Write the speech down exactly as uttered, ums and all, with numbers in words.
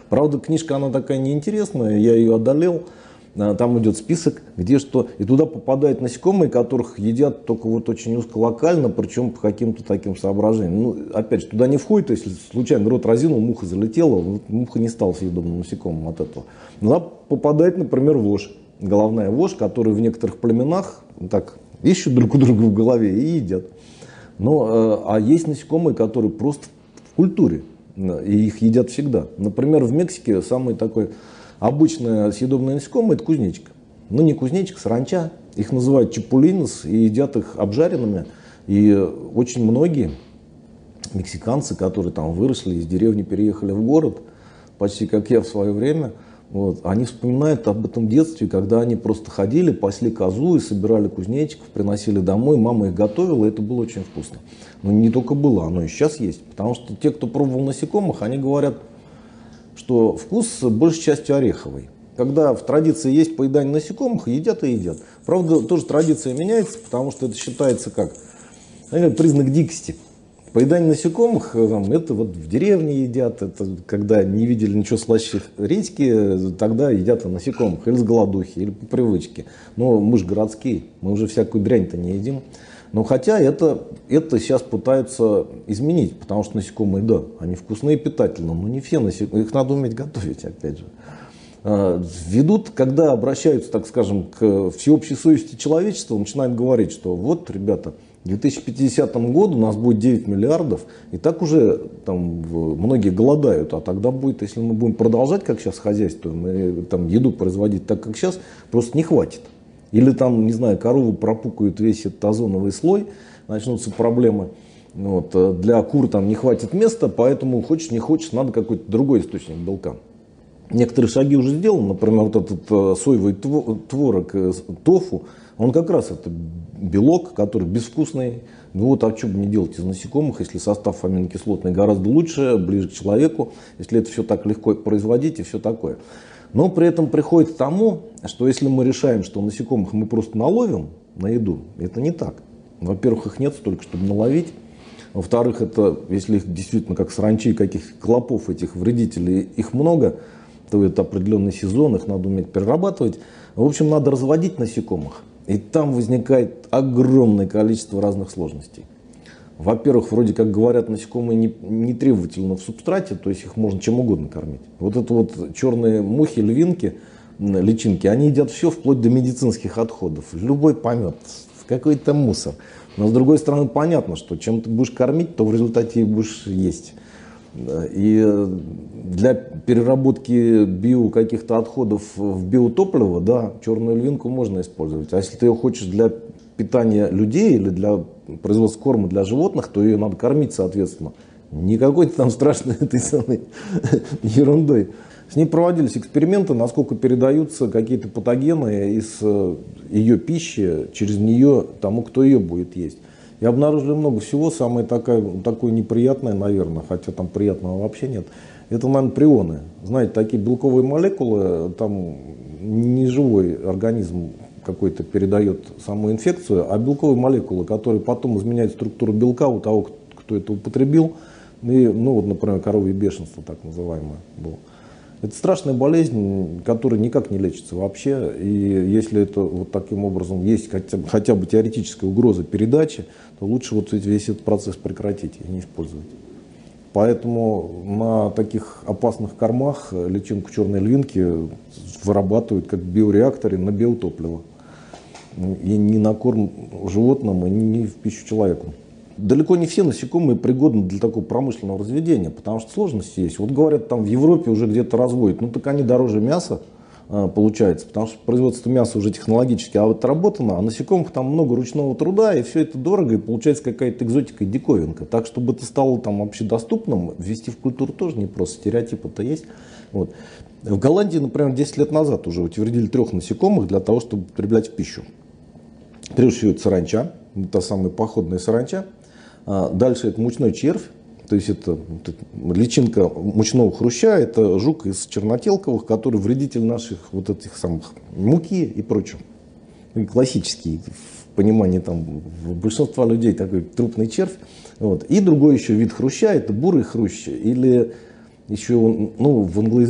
Правда, книжка, она такая неинтересная, я ее одолел. Там идет список, где что, и туда попадают насекомые, которых едят только вот очень узколокально, причем по каким-то таким соображениям. Ну, опять же, туда не входит, если случайно рот разинул, муха залетела, вот муха не стала съедобным насекомым от этого. Туда попадает, например, вошь, головная вошь, которую в некоторых племенах так ищут друг у друга в голове и едят. Но, а есть насекомые, которые просто в культуре, и их едят всегда. Например, в Мексике самый такой обычное съедобное насекомое — это кузнечик. Ну, не кузнечик, саранча. Их называют чапулинос и едят их обжаренными. И очень многие мексиканцы, которые там выросли, из деревни переехали в город, почти как я в свое время, вот, они вспоминают об этом детстве, когда они просто ходили, пасли козу и собирали кузнечиков, приносили домой, мама их готовила, и это было очень вкусно. Но не только было, оно и сейчас есть. Потому что те, кто пробовал насекомых, они говорят, что вкус большей частью ореховый. Когда в традиции есть поедание насекомых, едят и едят. Правда, тоже традиция меняется, потому что это считается как признак дикости. Поедание насекомых, там, это вот в деревне едят, это когда не видели ничего слаще редьки, тогда едят насекомых, или с голодухи, или по привычке. Но мы же городские, мы уже всякую дрянь-то не едим. Но хотя это, это сейчас пытаются изменить, потому что насекомые, да, они вкусные и питательные, но не все насекомые, их надо уметь готовить, опять же. Ведут, когда обращаются, так скажем, к всеобщей совести человечества, начинают говорить, что вот, ребята, к две тысячи пятидесятому году у нас будет девять миллиардов, и так уже там многие голодают, а тогда будет, если мы будем продолжать, как сейчас, хозяйство, мы там еду производить так, как сейчас, просто не хватит. Или там, не знаю, корову пропукают весь этот озоновый слой, начнутся проблемы. Вот. Для кур там не хватит места, поэтому хочешь не хочешь, надо какой-то другой источник белка. Некоторые шаги уже сделаны, например, вот этот соевый творог, тофу, он как раз это белок, который безвкусный. Ну вот, а что бы не делать из насекомых, если состав аминокислотный гораздо лучше, ближе к человеку, если это все так легко производить и все такое. Но при этом приходит к тому, что если мы решаем, что насекомых мы просто наловим на еду, это не так. Во-первых, их нет столько, чтобы наловить. Во-вторых, это, если их действительно как саранчи, каких клопов, этих вредителей, их много, то это определенный сезон, их надо уметь перерабатывать. В общем, надо разводить насекомых. И там возникает огромное количество разных сложностей. Во-первых, вроде как говорят, насекомые не, не требовательны в субстрате, то есть их можно чем угодно кормить. Вот это вот черные мухи, львинки, личинки, они едят все вплоть до медицинских отходов. Любой помет, какой-то мусор. Но с другой стороны, понятно, что чем ты будешь кормить, то в результате и будешь есть. И для переработки био каких-то отходов в биотопливо, да, черную львинку можно использовать. А если ты ее хочешь для питания людей или для производства корма для животных, то ее надо кормить соответственно. Не какой-то там страшной этой самой ерундой. С ней проводились эксперименты, насколько передаются какие-то патогены из ее пищи через нее тому, кто ее будет есть. И обнаружили много всего. Самое такое, такое неприятное, наверное, хотя там приятного вообще нет, это, наверное, прионы. Знаете, такие белковые молекулы, там не живой организм какой-то передает саму инфекцию, а белковые молекулы, которые потом изменяют структуру белка у того, кто это употребил, и, ну вот, например, коровье бешенство, так называемое, было. Это страшная болезнь, которая никак не лечится вообще, и если это вот таким образом есть хотя, хотя бы теоретическая угроза передачи, то лучше вот весь этот процесс прекратить и не использовать. Поэтому на таких опасных кормах личинку черной львинки вырабатывают как в биореакторе на биотопливо. И не на корм животным, и не в пищу человеку. Далеко не все насекомые пригодны для такого промышленного разведения, потому что сложности есть. Вот говорят, там в Европе уже где-то разводят, ну так они дороже мяса а, получается, потому что производство мяса уже технологически отработано, а насекомых там много ручного труда, и все это дорого, и получается какая-то экзотика и диковинка. Так, чтобы это стало там общедоступным, ввести в культуру тоже непросто, стереотипы-то есть. Вот. В Голландии, например, десять лет назад уже утвердили трех насекомых для того, чтобы употреблять в пищу. Прежде всего это саранча, та самая походная саранча. Дальше это мучной червь, то есть это, это личинка мучного хруща, это жук из чернотелковых, который вредитель наших вот этих самых муки и прочего. Классический в понимании там большинства людей такой трупный червь. Вот. И другой еще вид хруща, это бурый хрущ, или еще, ну, в англоязычном